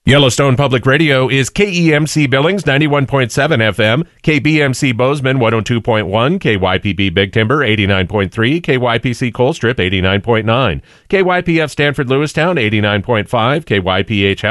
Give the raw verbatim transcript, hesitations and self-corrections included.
Yellowstone Public Radio is K E M C Billings ninety-one point seven F M, K B M C Bozeman one oh two point one, K Y P B Big Timber eighty-nine point three, K Y P C Colstrip eighty-nine point nine, K Y P F Stanford Lewistown eighty-nine point five, K Y P H